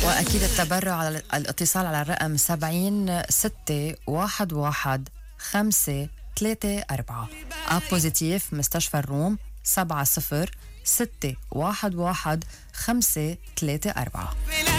وأكيد التبرع على الاتصال على الرقم 70 6 11 5 3 4. آب بوزيتيف مستشفى الروم 70 6 11 5 3 4.